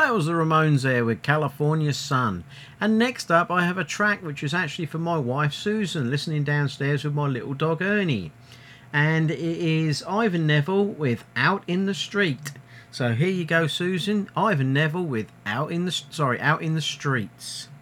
That was the Ramones there with California Sun. And next up I have a track which is actually for my wife Susan, listening downstairs with my little dog Ernie. And it is Ivan Neville with Out in the Street. So here you go, Susan. Ivan Neville with Out in the Streets.